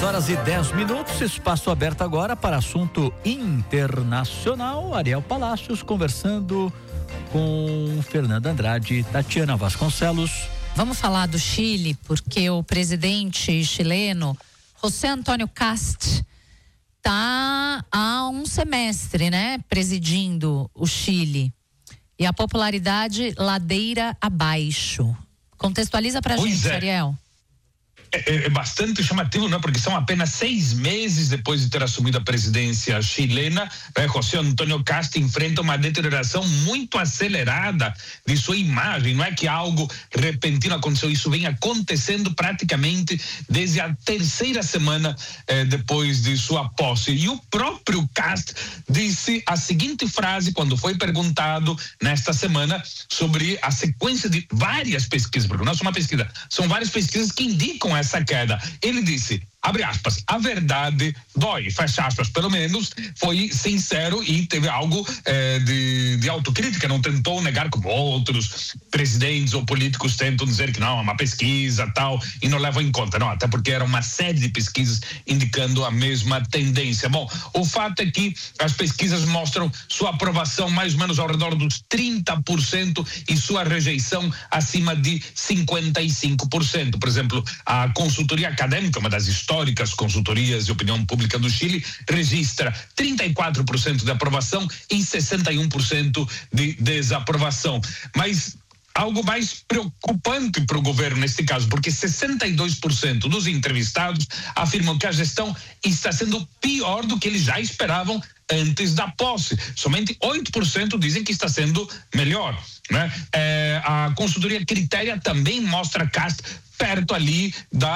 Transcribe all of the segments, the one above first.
6:10, espaço aberto agora para assunto internacional. Ariel Palacios conversando com Fernanda Andrade e Tatiana Vasconcelos. Vamos falar do Chile, porque o presidente chileno, José Antônio Kast, está há um semestre, presidindo o Chile. E a popularidade ladeira abaixo. Contextualiza pra gente, Ariel. É bastante chamativo, porque são apenas 6 meses depois de ter assumido a presidência chilena. José Antônio Kast enfrenta uma deterioração muito acelerada de sua imagem. Não é que algo repentino aconteceu, isso vem acontecendo praticamente desde a 3ª semana depois de sua posse. E o próprio Kast disse a seguinte frase quando foi perguntado nesta semana sobre a sequência de várias pesquisas, porque não é só uma pesquisa, são várias pesquisas que indicam essa queda. Ele disse, abre aspas, a verdade dói, fecha aspas, pelo menos foi sincero e teve algo de autocrítica, não tentou negar como outros presidentes ou políticos tentam dizer que não, é uma pesquisa tal, e não levam em conta, não, até porque era uma série de pesquisas indicando a mesma tendência. Bom, o fato é que as pesquisas mostram sua aprovação mais ou menos ao redor dos 30% e sua rejeição acima de 55%. Por exemplo, a consultoria acadêmica, uma das históricas consultorias de opinião pública do Chile, registra 34% de aprovação e 61% de desaprovação. Mas algo mais preocupante para o governo neste caso, porque 62% dos entrevistados afirmam que a gestão está sendo pior do que eles já esperavam antes da posse. Somente 8% dizem que está sendo melhor. A consultoria Critéria também mostra Kast perto ali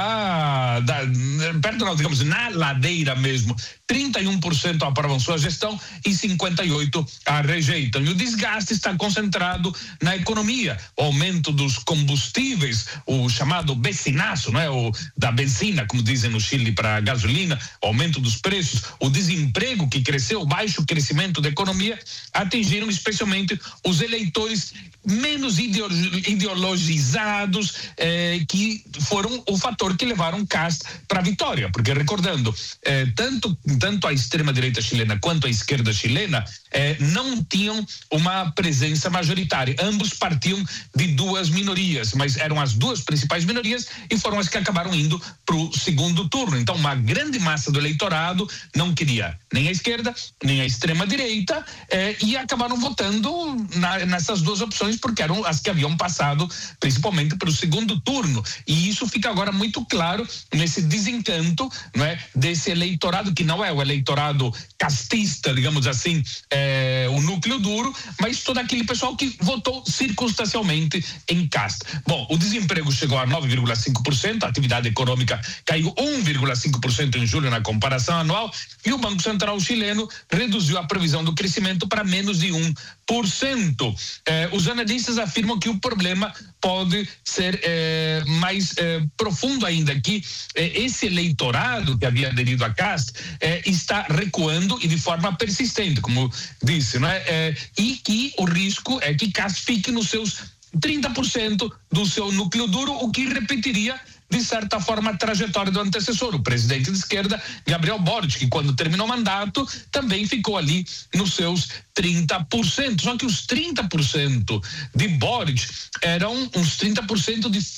perto não, digamos, na ladeira mesmo. 31% aprovam sua gestão e 58% a rejeitam. E o desgaste está concentrado na economia. O aumento dos combustíveis, o chamado becinaço, o da benzina, como dizem no Chile para a gasolina, o aumento dos preços, o desemprego que cresceu, o baixo crescimento da economia, atingiram especialmente os eleitores menos ideologizados, que foram o fator que levaram Kast para a vitória, porque recordando, tanto a extrema-direita chilena quanto a esquerda chilena não tinham uma presença majoritária. Ambos partiam de 2 minorias, mas eram as 2 principais minorias e foram as que acabaram indo para o segundo turno. Então, uma grande massa do eleitorado não queria nem a esquerda, nem a extrema-direita, e acabaram votando nessas 2 opções, porque eram as que haviam passado principalmente para o segundo turno. E isso fica agora muito claro nesse desencanto, desse eleitorado que não é o eleitorado castista, digamos assim, o núcleo duro, mas todo aquele pessoal que votou circunstancialmente em Kast. Bom, o desemprego chegou a 9,5%, a atividade econômica caiu 1,5% em julho na comparação anual, e o Banco Central chileno reduziu a previsão do crescimento para menos de 1%. Os analistas afirmam que o problema pode ser mais profundo ainda, que esse eleitorado que havia aderido a Kast está recuando e de forma persistente, como disse, e que o risco é que Kast fique nos seus 30% do seu núcleo duro, o que repetiria de certa forma a trajetória do antecessor, o presidente de esquerda, Gabriel Boric, que quando terminou o mandato também ficou ali nos seus 30%. Só que os 30% de Boric eram uns 30% de